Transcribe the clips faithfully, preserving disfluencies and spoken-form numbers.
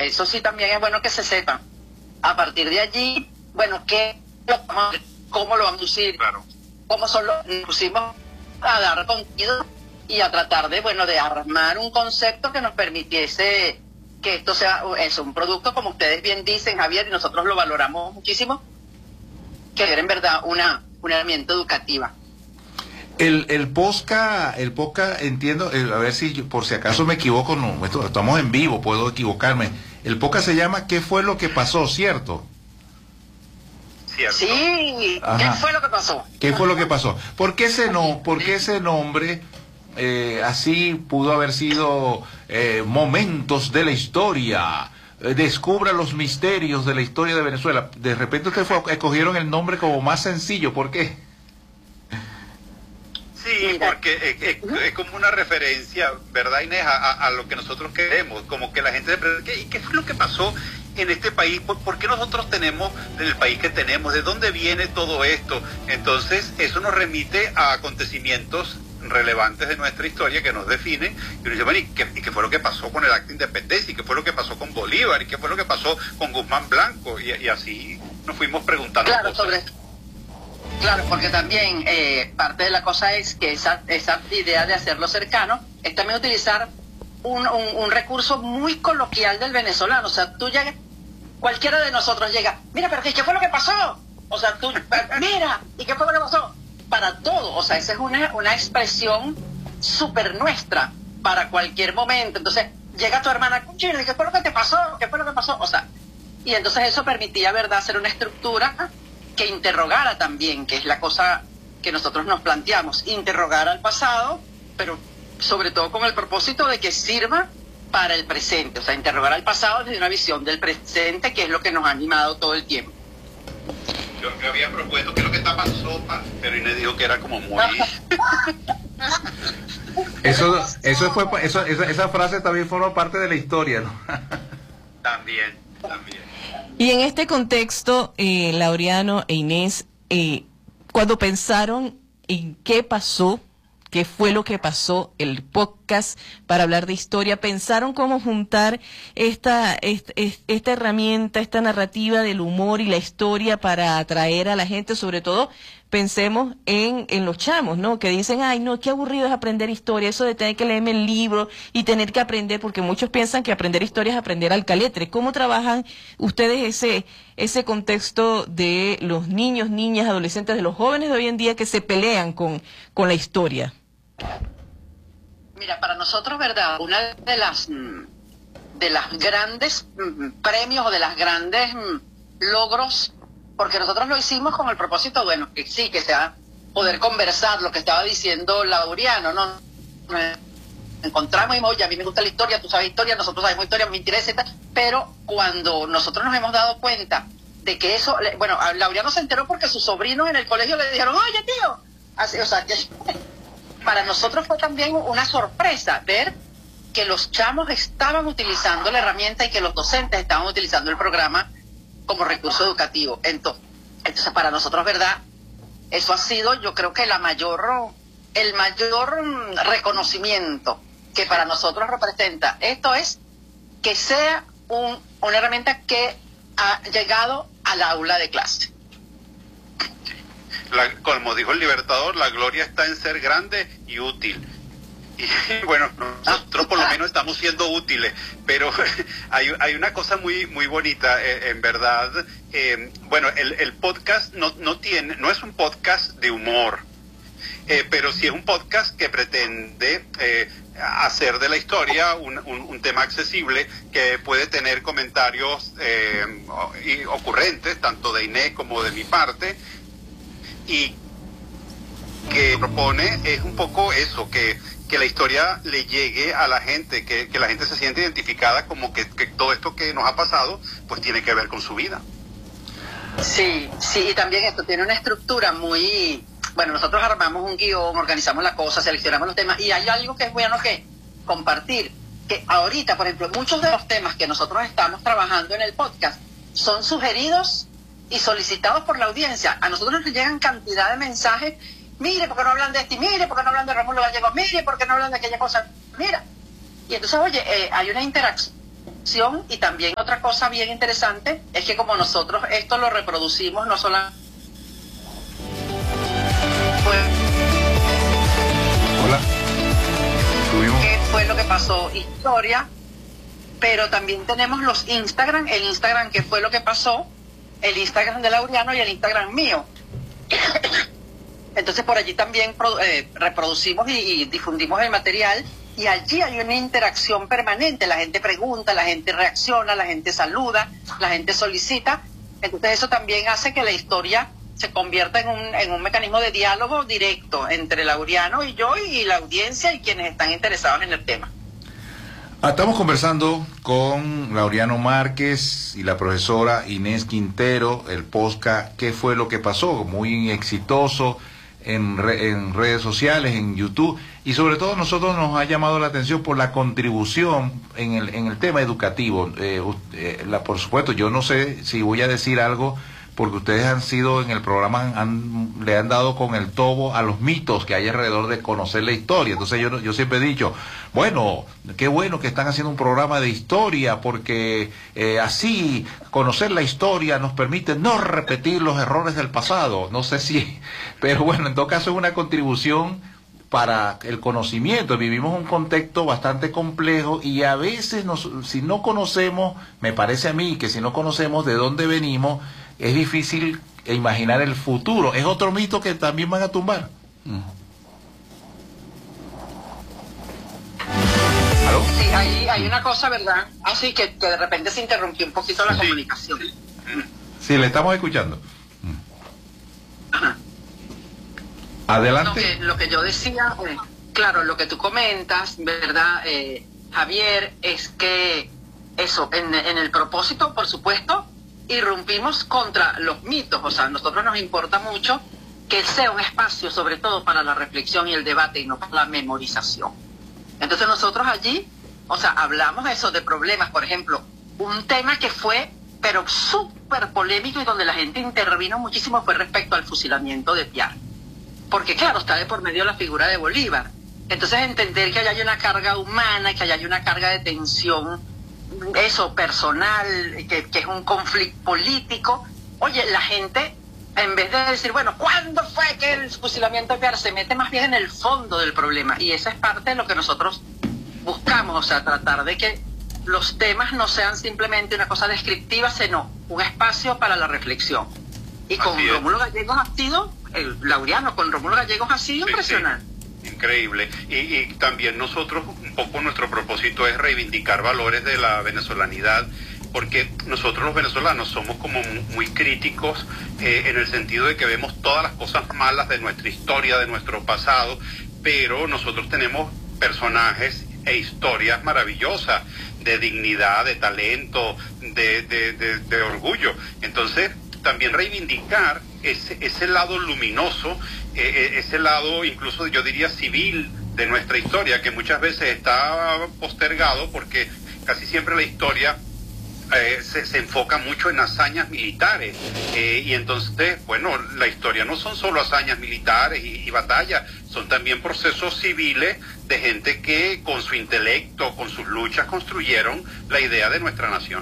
eso sí también es bueno que se sepa. A partir de allí, bueno, ¿qué, cómo lo vamos a decir? Claro. ¿Cómo son los, nos pusimos a dar contenido y a tratar de, bueno, de armar un concepto que nos permitiese que esto sea eso, un producto, como ustedes bien dicen, Javier, y nosotros lo valoramos muchísimo, que era en verdad una, una herramienta educativa. El, el Posca, el Posca, entiendo, el, a ver si yo, por si acaso me equivoco, no, esto, estamos en vivo, puedo equivocarme. El Posca se llama ¿Qué fue lo que pasó?, ¿cierto? ¿Cierto? Sí, Ajá. ¿Qué fue lo que pasó? ¿Qué fue lo que pasó? ¿Por qué ese, no, por qué ese nombre eh, así pudo haber sido eh, momentos de la historia? Eh, descubra los misterios de la historia de Venezuela. De repente ustedes fue, escogieron el nombre como más sencillo, ¿por qué? Sí, porque es, es, es como una referencia, ¿verdad, Inés? A, a lo que nosotros queremos, como que la gente se pregunta, ¿y qué fue lo que pasó en este país? ¿Por, ¿Por qué nosotros tenemos el país que tenemos? ¿De dónde viene todo esto? Entonces, eso nos remite a acontecimientos relevantes de nuestra historia que nos definen, y uno dice, bueno, ¿y qué, ¿y qué fue lo que pasó con el acta de independencia? ¿Y qué fue lo que pasó con Bolívar? ¿Y qué fue lo que pasó con Guzmán Blanco? Y, y así nos fuimos preguntando Claro, cosas. sobre Claro, porque también eh, parte de la cosa es que esa, esa idea de hacerlo cercano es también utilizar un, un, un recurso muy coloquial del venezolano. O sea, tú llegas, cualquiera de nosotros llega, mira, pero ¿qué, qué fue lo que pasó? O sea, tú, mira, ¿y qué fue lo que pasó? Para todo, o sea, esa es una, una expresión súper nuestra para cualquier momento. Entonces, llega tu hermana, ¿qué fue lo que te pasó? ¿Qué fue lo que pasó? O sea, y entonces eso permitía, ¿verdad?, hacer una estructura que interrogara también, que es la cosa que nosotros nos planteamos, interrogar al pasado, pero sobre todo con el propósito de que sirva para el presente, o sea, interrogar al pasado desde una visión del presente, que es lo que nos ha animado todo el tiempo. Yo, yo había propuesto que lo que estaba sopa, pero Inés dijo que era como muy... Eso, eso fue, eso, esa, esa frase también forma parte de la historia, ¿no? También, también. Y en este contexto, eh, Laureano e Inés, eh, cuando pensaron en qué pasó, qué fue lo que pasó, el podcast para hablar de historia, pensaron cómo juntar esta, esta, esta herramienta, esta narrativa del humor y la historia para atraer a la gente, sobre todo pensemos en, en los chamos, ¿no? Que dicen, ay, no, qué aburrido es aprender historia, eso de tener que leerme el libro y tener que aprender, porque muchos piensan que aprender historia es aprender al caletre. ¿Cómo trabajan ustedes ese, ese contexto de los niños, niñas, adolescentes, de los jóvenes de hoy en día que se pelean con, con la historia? Mira, para nosotros, ¿verdad?, una de las de las grandes premios o de las grandes logros, porque nosotros lo hicimos con el propósito, bueno, que sí, que sea poder conversar, lo que estaba diciendo Laureano, ¿no? Nos encontramos y oye, a mí me gusta la historia, tú sabes historia, nosotros sabemos historia, me interesa, pero cuando nosotros nos hemos dado cuenta de que eso, bueno, Laureano se enteró porque sus sobrinos en el colegio le dijeron, oye, tío, así, o sea, que para nosotros fue también una sorpresa ver que los chamos estaban utilizando la herramienta y que los docentes estaban utilizando el programa como recurso educativo. Entonces, entonces para nosotros, ¿verdad?, eso ha sido, yo creo que la mayor, el mayor reconocimiento que para nosotros representa esto es que sea un, una herramienta que ha llegado al aula de clase. La, como dijo el Libertador, la gloria está en ser grande y útil. Y bueno, nosotros por lo menos estamos siendo útiles, pero hay, hay una cosa muy muy bonita, eh, en verdad. Eh, bueno, el, el podcast no, no tiene, no es un podcast de humor, eh, pero sí es un podcast que pretende eh, hacer de la historia un, un, un tema accesible que puede tener comentarios eh, y ocurrentes, tanto de Inés como de mi parte, y que propone es un poco eso, que que la historia le llegue a la gente, que, que la gente se siente identificada como que, que todo esto que nos ha pasado pues tiene que ver con su vida. Sí, sí, y también esto tiene una estructura muy, bueno, nosotros armamos un guión, organizamos la cosa, seleccionamos los temas, y hay algo que es bueno que compartir, que ahorita, por ejemplo, muchos de los temas que nosotros estamos trabajando en el podcast son sugeridos y solicitados por la audiencia. A nosotros nos llegan cantidad de mensajes, mire, ¿por qué no hablan de este? Mire, ¿por qué no hablan de Rómulo Gallegos? Mire, ¿por qué no hablan de aquella cosa? Mira. Y entonces, oye, eh, hay una interacción reflexión. Y también otra cosa bien interesante es que como nosotros esto lo reproducimos, no solamente pues, Hola. Tuvimos... qué fue lo que pasó, historia, pero también tenemos los Instagram, el Instagram qué fue lo que pasó, el Instagram de Laureano y el Instagram mío. Entonces por allí también eh, reproducimos y, y difundimos el material, y allí hay una interacción permanente, la gente pregunta, la gente reacciona, la gente saluda, la gente solicita. Entonces eso también hace que la historia se convierta en un, en un mecanismo de diálogo directo entre Laureano y yo y la audiencia y quienes están interesados en el tema. Estamos conversando con Laureano Márquez y la profesora Inés Quintero, el podcast ¿Qué fue lo que pasó? Muy exitoso en, re, en redes sociales, en YouTube, y sobre todo nosotros nos ha llamado la atención por la contribución en el, en el tema educativo. Eh, eh, la, por supuesto, yo no sé si voy a decir algo, porque ustedes han sido en el programa, han, le han dado con el tobo a los mitos que hay alrededor de conocer la historia. Entonces yo, yo siempre he dicho, bueno, qué bueno que están haciendo un programa de historia, porque eh, así conocer la historia nos permite no repetir los errores del pasado. No sé si, pero bueno, en todo caso es una contribución para el conocimiento. Vivimos un contexto bastante complejo y a veces nos, si no conocemos, me parece a mí que si no conocemos de dónde venimos, es difícil imaginar el futuro. Es otro mito que también van a tumbar. Mm. ¿Aló? Sí, hay, hay una cosa, ¿verdad? Así que, que de repente se interrumpió un poquito la sí. comunicación. Sí, le estamos escuchando. Ajá. Adelante. Lo que, lo que yo decía, eh, claro, lo que tú comentas, ¿verdad, eh, Javier? Es que eso, en, en el propósito, por supuesto, irrumpimos contra los mitos. O sea, a nosotros nos importa mucho que sea un espacio sobre todo para la reflexión y el debate y no para la memorización. Entonces nosotros allí, o sea, hablamos eso de problemas, por ejemplo, un tema que fue pero súper polémico y donde la gente intervino muchísimo fue respecto al fusilamiento de Piar, porque claro, está de por medio la figura de Bolívar. Entonces entender que allá hay una carga humana, que allá hay una carga de tensión, eso, personal, que, que es un conflicto político. Oye, la gente, en vez de decir, bueno, ¿cuándo fue que el fusilamiento de Piar? Se mete más bien en el fondo del problema, y esa es parte de lo que nosotros buscamos, o sea, tratar de que los temas no sean simplemente una cosa descriptiva, sino un espacio para la reflexión. Y con Rómulo Gallegos ha sido, el Laureano, con Rómulo Gallegos ha sido sí, impresionante. Sí. Increíble. Y, y también nosotros, un poco nuestro propósito es reivindicar valores de la venezolanidad, porque nosotros los venezolanos somos como muy críticos eh, en el sentido de que vemos todas las cosas malas de nuestra historia, de nuestro pasado, pero nosotros tenemos personajes e historias maravillosas de dignidad, de talento, de, de, de, de orgullo. Entonces, también reivindicar ese, ese lado luminoso, eh, ese lado incluso yo diría civil de nuestra historia, que muchas veces está postergado porque casi siempre la historia eh, se, se enfoca mucho en hazañas militares, eh, y entonces, bueno, la historia no son solo hazañas militares y, y batallas, son también procesos civiles de gente que con su intelecto, con sus luchas construyeron la idea de nuestra nación.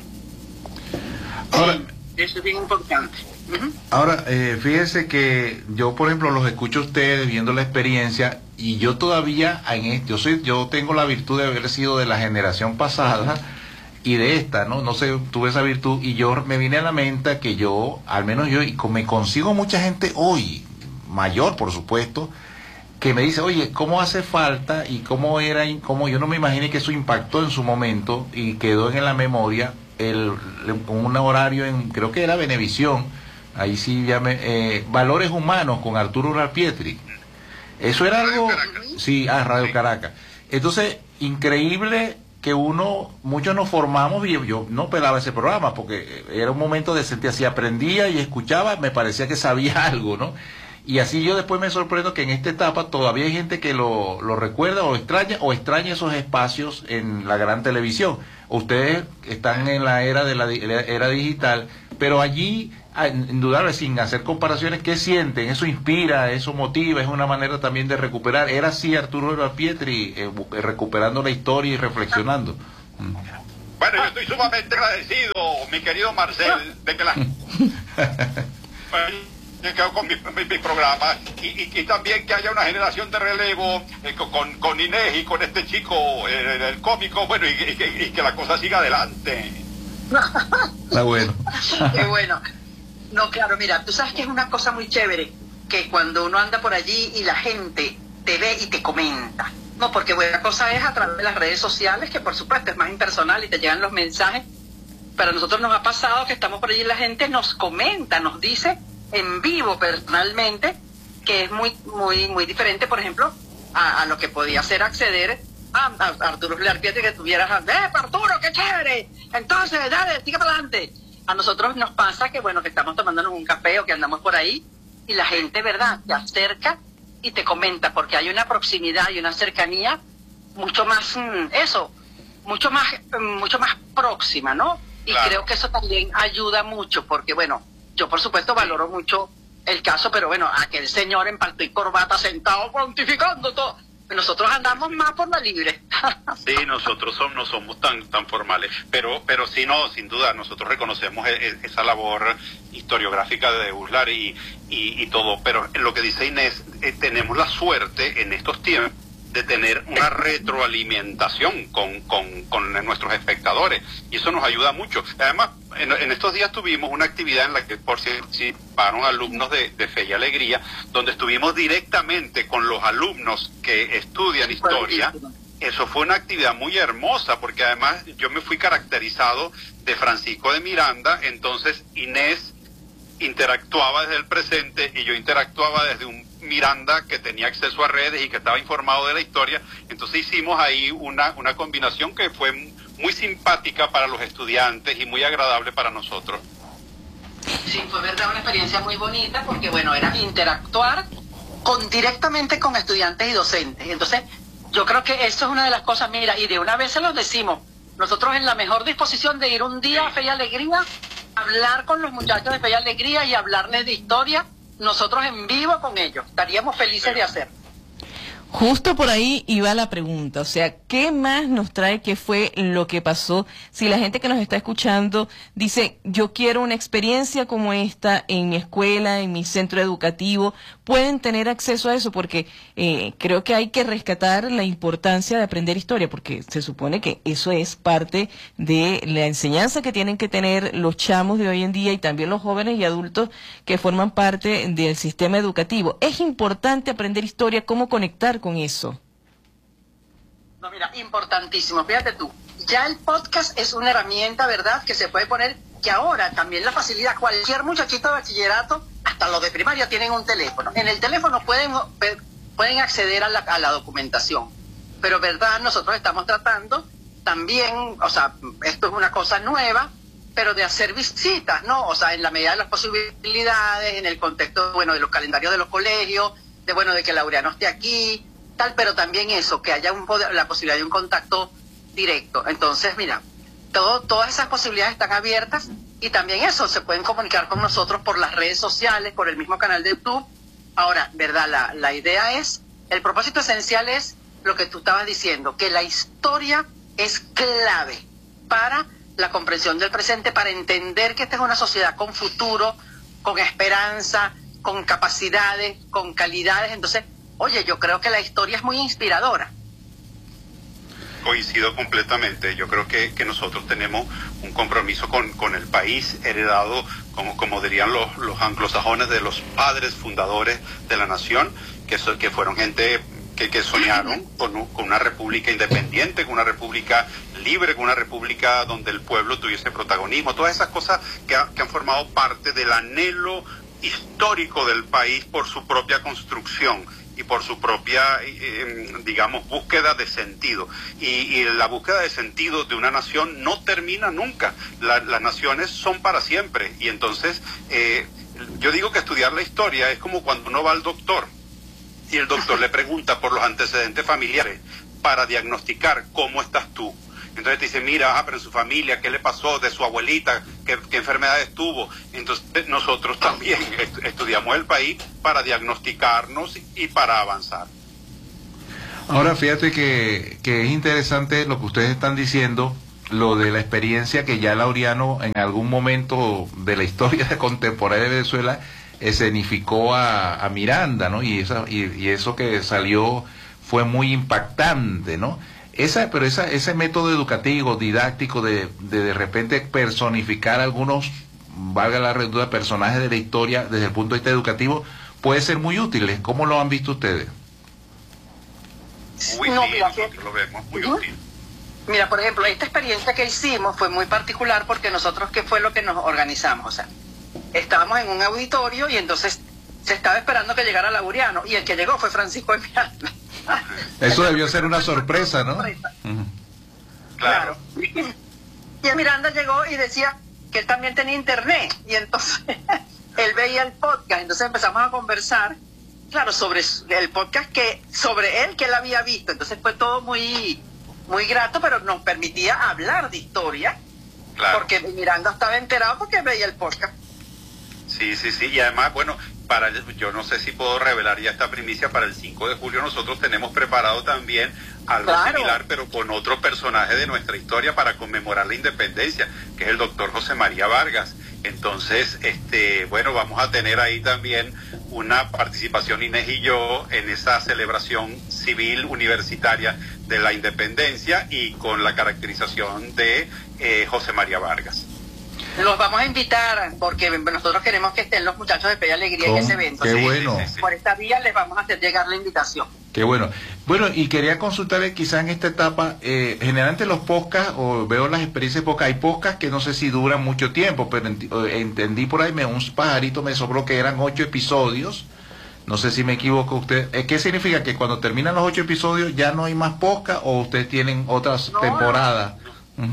Ahora, eso es bien importante. Uh-huh. Ahora, eh, fíjese que yo, por ejemplo, los escucho a ustedes viendo la experiencia y yo todavía, en este, yo soy, yo tengo la virtud de haber sido de la generación pasada y de esta, ¿no? No sé, tuve esa virtud y yo me vine a la mente que yo, al menos yo, y me consigo mucha gente hoy, mayor por supuesto, que me dice, oye, ¿cómo hace falta y cómo era, cómo yo no me imaginé que eso impactó en su momento y quedó en la memoria el, un horario en, creo que era Venevisión, ahí sí ya me, eh, Valores Humanos con Arturo Uralpietri. Eso era algo, sí, ah, Radio Caracas. Entonces, increíble que uno, muchos nos formamos, y yo no pelaba ese programa porque era un momento de sentir así, aprendía y escuchaba, me parecía que sabía algo, ¿no? Y así yo después me sorprendo que en esta etapa todavía hay gente que lo, lo recuerda o extraña o extraña esos espacios en la gran televisión. Ustedes están en la era de la, la era digital, pero allí, indudable, sin hacer comparaciones, ¿qué sienten? Eso inspira, eso motiva, es una manera también de recuperar. Era así Arturo Uralpietri, eh, recuperando la historia y reflexionando. Bueno, yo estoy sumamente agradecido, mi querido Marcel, de que la... Yo quedo con mi, mi, mi programa y, y, y también que haya una generación de relevo eh, con, con Inés y con este chico, eh, el cómico, bueno, y, y, y que la cosa siga adelante. Está bueno. Qué bueno. No, claro, mira, tú sabes que es una cosa muy chévere, que cuando uno anda por allí y la gente te ve y te comenta, no, porque buena cosa es a través de las redes sociales, que por supuesto es más impersonal y te llegan los mensajes, pero a nosotros nos ha pasado que estamos por allí y la gente nos comenta, nos dice en vivo personalmente, que es muy muy muy diferente, por ejemplo, a, a lo que podía ser acceder a, a, a Arturo Fliarpiete, que tuvieras, ¡eh, Arturo, qué chévere! Entonces, dale, sigue para adelante. A nosotros nos pasa que, bueno, que estamos tomándonos un café o que andamos por ahí y la gente, ¿verdad?, te acerca y te comenta, porque hay una proximidad y una cercanía mucho más, mmm, eso, mucho más, mucho más próxima, ¿no? Y claro, creo que eso también ayuda mucho, porque, bueno, yo por supuesto valoro mucho el caso, pero bueno, aquel señor en palto y corbata sentado pontificando todo, nosotros andamos más por la libre. Sí, nosotros son, no somos tan tan formales, pero pero sí, no, sin duda, nosotros reconocemos e, e, esa labor historiográfica de Uslar y, y, y todo, pero en lo que dice Inés, eh, tenemos la suerte en estos tiempos de tener una retroalimentación con, con, con nuestros espectadores, y eso nos ayuda mucho. Además, en, en estos días tuvimos una actividad en la que por cierto participaron alumnos de, de Fe y Alegría, donde estuvimos directamente con los alumnos que estudian historia. Eso fue una actividad muy hermosa, porque además yo me fui caracterizado de Francisco de Miranda, entonces Inés interactuaba desde el presente y yo interactuaba desde un Miranda que tenía acceso a redes y que estaba informado de la historia. Entonces hicimos ahí una, una combinación que fue muy simpática para los estudiantes y muy agradable para nosotros. Sí, fue verdad, una experiencia muy bonita, porque bueno, era interactuar con directamente con estudiantes y docentes. Entonces yo creo que eso es una de las cosas, mira, y de una vez se los decimos, nosotros en la mejor disposición de ir un día a Fe y Alegría, hablar con los muchachos de Fe y Alegría y hablarles de historia, nosotros en vivo con ellos, estaríamos felices de hacer. Justo por ahí iba la pregunta, o sea, ¿qué más nos trae? ¿Qué fue lo que pasó? Si la gente que nos está escuchando dice, yo quiero una experiencia como esta en mi escuela, en mi centro educativo, ¿pueden tener acceso a eso? Porque eh, creo que hay que rescatar la importancia de aprender historia, porque se supone que eso es parte de la enseñanza que tienen que tener los chamos de hoy en día y también los jóvenes y adultos que forman parte del sistema educativo. Es importante aprender historia, cómo conectar con eso. No, mira, importantísimo, fíjate tú, ya el podcast es una herramienta, ¿verdad?, que se puede poner, que ahora también la facilidad, cualquier muchachito de bachillerato, hasta los de primaria tienen un teléfono, en el teléfono pueden, pueden acceder a la, a la documentación, pero verdad, nosotros estamos tratando también, o sea, esto es una cosa nueva, pero de hacer visitas, ¿no? O sea, en la medida de las posibilidades, en el contexto, bueno, de los calendarios de los colegios, de bueno, de que Laureano esté aquí, tal, pero también eso, que haya un poder, la posibilidad de un contacto directo. Entonces, mira, todo, todas esas posibilidades están abiertas, y también eso, se pueden comunicar con nosotros por las redes sociales, por el mismo canal de YouTube. Ahora, verdad, la, la idea es, el propósito esencial es lo que tú estabas diciendo, que la historia es clave para la comprensión del presente, para entender que esta es una sociedad con futuro, con esperanza, con capacidades, con calidades. Entonces, oye, yo creo que la historia es muy inspiradora. Coincido completamente. Yo creo que, que nosotros tenemos un compromiso con, con el país heredado, como, como dirían los, los anglosajones, de los padres fundadores de la nación, que, so, que fueron gente que, que soñaron con, un, con una república independiente, con una república libre, con una república donde el pueblo tuviese protagonismo. Todas esas cosas que, ha, que han formado parte del anhelo histórico del país por su propia construcción y por su propia, eh, digamos, búsqueda de sentido. Y, y la búsqueda de sentido de una nación no termina nunca. La, las naciones son para siempre. Y entonces, eh, yo digo que estudiar la historia es como cuando uno va al doctor y el doctor le pregunta por los antecedentes familiares para diagnosticar cómo estás tú. Entonces te dice, mira, ah, pero en su familia, ¿qué le pasó de su abuelita? ¿Qué, qué enfermedades tuvo? Entonces nosotros también est estudiamos el país para diagnosticarnos y para avanzar. Ahora fíjate que, que es interesante lo que ustedes están diciendo lo de la experiencia que ya Laureano en algún momento de la historia contemporánea de Venezuela escenificó a, a Miranda, ¿no? Y, esa, y, y eso que salió fue muy impactante, ¿no? Esa, pero esa, ese método educativo, didáctico, de, de de repente personificar algunos, valga la redundancia, personajes de la historia desde el punto de vista educativo, puede ser muy útil. ¿Cómo lo han visto ustedes? Muy No, bien, mira, nosotros lo vemos muy ¿no? útil. Mira, por ejemplo, esta experiencia que hicimos fue muy particular porque nosotros, ¿qué fue lo que nos organizamos? O sea, estábamos en un auditorio y entonces se estaba esperando que llegara Laureano y el que llegó fue Francisco de Miranda. Eso debió ser una sorpresa, ¿no? Sorpresa. Uh-huh. Claro. Y el Miranda llegó y decía que él también tenía internet y entonces él veía el podcast, entonces empezamos a conversar, claro, sobre el podcast que sobre él que él había visto, entonces fue todo muy muy grato, pero nos permitía hablar de historia, Claro. porque Miranda estaba enterado porque veía el podcast. Sí, sí, sí, y además, bueno, para yo no sé si puedo revelar ya esta primicia, para el cinco de julio nosotros tenemos preparado también algo Claro. similar, pero con otro personaje de nuestra historia para conmemorar la independencia, que es el doctor José María Vargas. Entonces, este, bueno, vamos a tener ahí también una participación, Inés y yo, en esa celebración civil universitaria de la independencia y con la caracterización de eh, José María Vargas. Los vamos a invitar porque nosotros queremos que estén los muchachos de Fe y Alegría en Con- ese evento. qué Así que bueno. sí, sí, sí. por esta vía les vamos a hacer llegar la invitación. Qué bueno. Bueno, y quería consultarle quizá en esta etapa, eh, generalmente los podcasts, o veo las experiencias de podcast, hay podcasts que no sé si duran mucho tiempo, pero enti- eh, entendí por ahí, me, un pajarito me sobró que eran ocho episodios, no sé si me equivoco usted. Eh, ¿Qué significa? ¿Que cuando terminan los ocho episodios ya no hay más podcast o ustedes tienen otras No, temporadas? Ujú.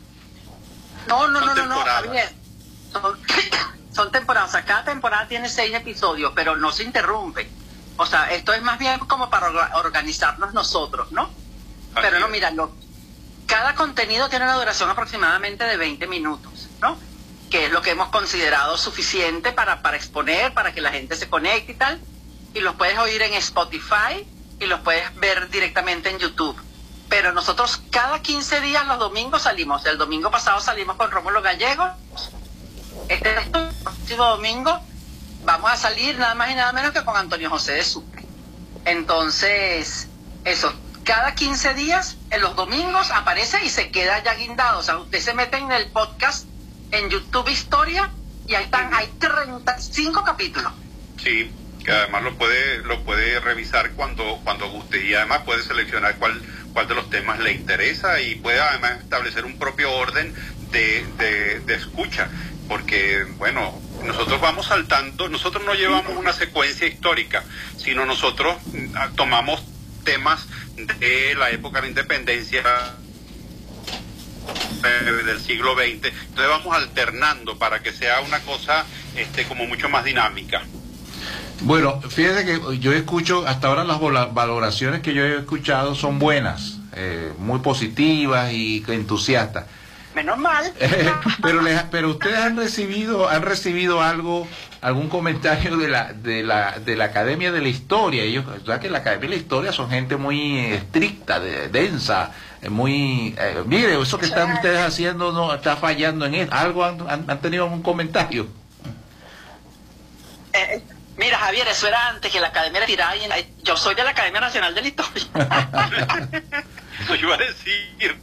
No, no, Son no, no, no, temporadas. Javier. Son, son temporadas. O sea, cada temporada tiene seis episodios, pero no se interrumpe. O sea, esto es más bien como para orga- organizarnos nosotros, ¿no? Pero no, es. mira, lo- cada contenido tiene una duración aproximadamente de veinte minutos, ¿no? Que es lo que hemos considerado suficiente para, para exponer, para que la gente se conecte y tal. Y los puedes oír en Spotify y los puedes ver directamente en YouTube. Pero nosotros cada quince días los domingos salimos. El domingo pasado salimos con Rómulo Gallegos. Este el próximo domingo vamos a salir nada más y nada menos que con Antonio José de Sucre. Entonces, eso, cada quince días, en los domingos aparece y se queda ya guindado. O sea, usted se mete en el podcast, en YouTube Historia, y ahí están, hay treinta y cinco capítulos. Sí, que además lo puede lo puede revisar cuando cuando guste y además puede seleccionar cuál cuál de los temas le interesa y puede además establecer un propio orden de, de, de escucha, porque bueno, nosotros vamos saltando, nosotros no llevamos una secuencia histórica, sino nosotros mm, tomamos temas de la época de la independencia eh, del siglo veinte, entonces vamos alternando para que sea una cosa este como mucho más dinámica. Bueno, fíjese que yo escucho, hasta ahora las vola- valoraciones que yo he escuchado son buenas, eh, muy positivas y entusiastas. Menos mal. pero les- pero ustedes han recibido han recibido algo, algún comentario de la de la de la Academia de la Historia. Ellos, o sea, que la Academia de la Historia son gente muy estricta, de- densa, eh, muy eh, mire, eso que están ustedes haciendo no está fallando en esto. Algo han, han, han tenido algún comentario. Eh, mira, Javier, eso era antes que la Academia era tirada. Y en- yo soy de la Academia Nacional de la Historia. Eso iba a decir.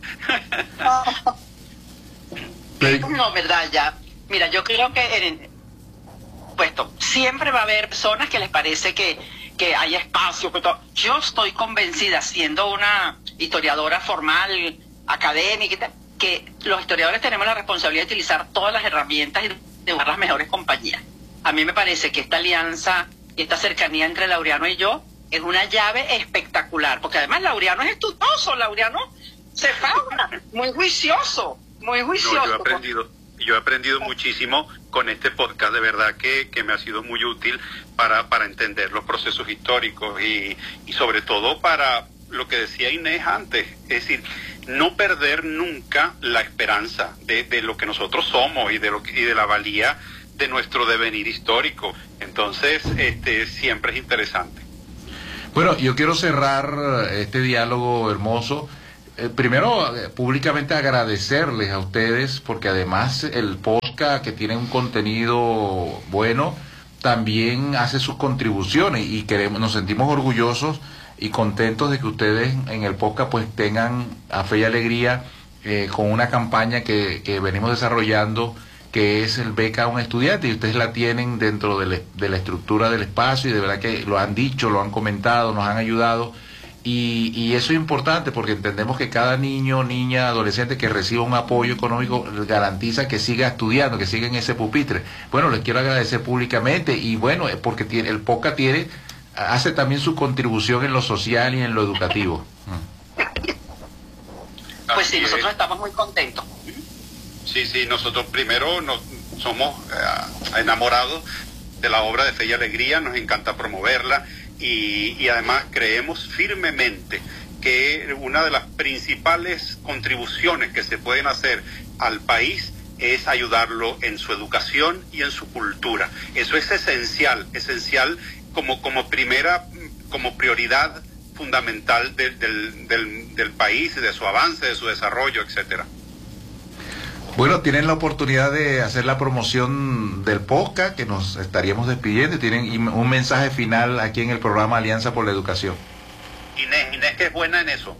No, verdad, ya. Mira, yo creo que en, puesto, siempre va a haber personas que les parece que, que hay espacio. Que todo. Yo estoy convencida, siendo una historiadora formal, académica, y tal, que los historiadores tenemos la responsabilidad de utilizar todas las herramientas y de buscar las mejores compañías. A mí me parece que esta alianza y esta cercanía entre Laureano y yo es una llave espectacular, porque además Laureano es estudioso, Laureano se fauna, muy juicioso, muy juicioso. No, yo he aprendido, yo he aprendido muchísimo con este podcast, de verdad que, que me ha sido muy útil para, para entender los procesos históricos y, y sobre todo para lo que decía Inés antes, es decir, no perder nunca la esperanza de, de lo que nosotros somos y de lo que, y de la valía de nuestro devenir histórico. Entonces, este siempre es interesante. Bueno, yo quiero cerrar este diálogo hermoso eh, primero, eh, públicamente agradecerles a ustedes, porque además el podcast, que tiene un contenido bueno, también hace sus contribuciones, y queremos, nos sentimos orgullosos y contentos de que ustedes en el podcast pues tengan a Fe y Alegría eh, con una campaña que, que venimos desarrollando, que es el beca a un estudiante, y ustedes la tienen dentro de, le, de la estructura del espacio, y de verdad que lo han dicho, lo han comentado, nos han ayudado, y, y eso es importante porque entendemos que cada niño, niña, adolescente que reciba un apoyo económico garantiza que siga estudiando, que siga en ese pupitre. Bueno, les quiero agradecer públicamente, y bueno, porque tiene, el POCA tiene, hace también su contribución en lo social y en lo educativo. Pues sí, nosotros estamos muy contentos. Sí, sí, nosotros primero nos, somos eh, enamorados de la obra de Fe y Alegría, nos encanta promoverla, y, y además creemos firmemente que una de las principales contribuciones que se pueden hacer al país es ayudarlo en su educación y en su cultura. Eso es esencial, esencial como, como primera, como prioridad fundamental de, del, del, del país, de su avance, de su desarrollo, etcétera. Bueno, tienen la oportunidad de hacer la promoción del podcast, que nos estaríamos despidiendo. Tienen un mensaje final aquí en el programa Alianza por la Educación. Inés, Inés que es buena en eso.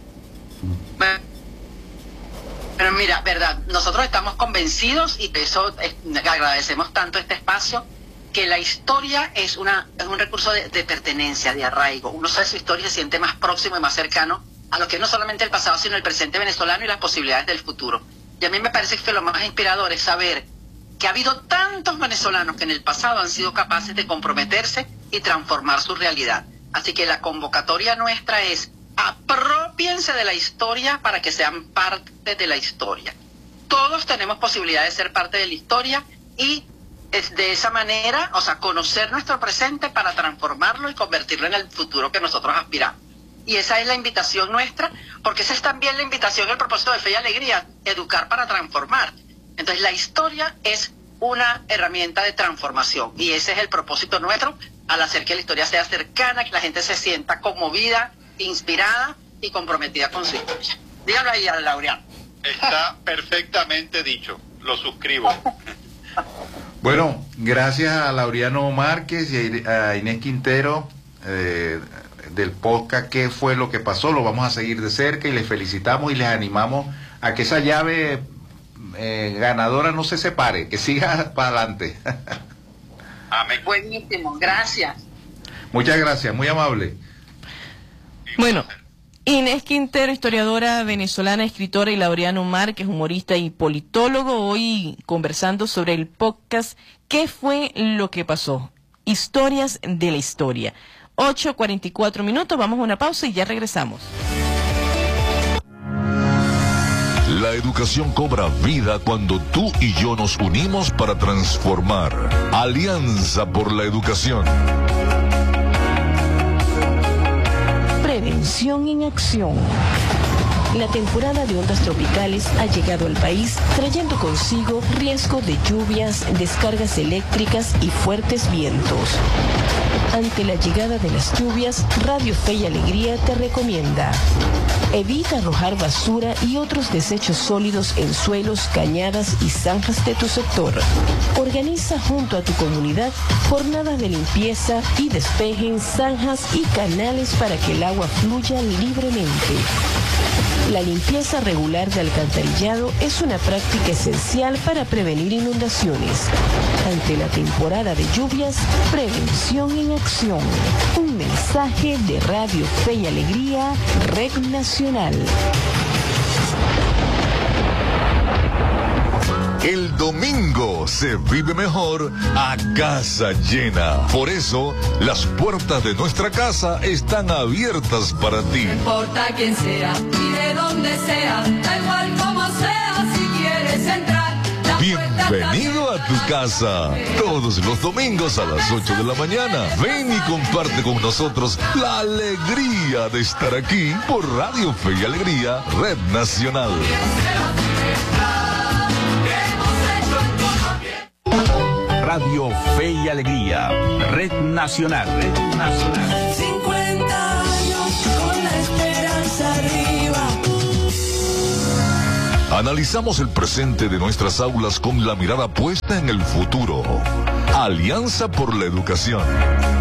Pero mira, verdad, nosotros estamos convencidos, y de eso eh, agradecemos tanto este espacio, que la historia es, una, es un recurso de, de pertenencia, de arraigo. Uno sabe su historia y se siente más próximo y más cercano a lo que no solamente el pasado, sino el presente venezolano y las posibilidades del futuro. Y a mí me parece que lo más inspirador es saber que ha habido tantos venezolanos que en el pasado han sido capaces de comprometerse y transformar su realidad. Así que la convocatoria nuestra es: apropiense de la historia para que sean parte de la historia. Todos tenemos posibilidad de ser parte de la historia, y es de esa manera, o sea, conocer nuestro presente para transformarlo y convertirlo en el futuro que nosotros aspiramos. Y esa es la invitación nuestra, porque esa es también la invitación, el propósito de Fe y Alegría, educar para transformar. Entonces la historia es una herramienta de transformación, y ese es el propósito nuestro, al hacer que la historia sea cercana, que la gente se sienta conmovida, inspirada y comprometida con su historia. Dígalo ahí a Laureano. Está perfectamente dicho, lo suscribo. Bueno, gracias a Laureano Márquez y a Inés Quintero eh, del podcast ¿Qué fue lo que pasó? Lo vamos a seguir de cerca, y les felicitamos y les animamos a que esa llave eh, ganadora no se separe, que siga para adelante. Amén. Buenísimo, gracias. Muchas gracias, muy amable. Bueno, Inés Quintero, historiadora venezolana, escritora, y Laureano Márquez, humorista y politólogo, hoy conversando sobre el podcast ¿Qué fue lo que pasó? Historias de la historia. ocho cuarenta y cuatro minutos, vamos a una pausa y ya regresamos. La educación cobra vida cuando tú y yo nos unimos para transformar. Alianza por la Educación. Prevención en acción. La temporada de ondas tropicales ha llegado al país, trayendo consigo riesgo de lluvias, descargas eléctricas y fuertes vientos. Ante la llegada de las lluvias, Radio Fe y Alegría te recomienda: evita arrojar basura y otros desechos sólidos en suelos, cañadas y zanjas de tu sector. Organiza junto a tu comunidad jornadas de limpieza y despeje en zanjas y canales para que el agua fluya libremente. La limpieza regular de alcantarillado es una práctica esencial para prevenir inundaciones. Ante la temporada de lluvias, prevención en acción. Un mensaje de Radio Fe y Alegría, Red Nacional. El domingo se vive mejor a casa llena. Por eso, las puertas de nuestra casa están abiertas para ti. No importa quién sea y de dónde sea, da igual como sea, si quieres entrar. Bienvenido a tu casa. Todos los domingos a las ocho de la mañana. Ven y comparte con nosotros la alegría de estar aquí por Radio Fe y Alegría, Red Nacional. Radio Fe y Alegría, Red Nacional, Red Nacional. cincuenta años con la esperanza arriba. Analizamos el presente de nuestras aulas con la mirada puesta en el futuro. Alianza por la Educación.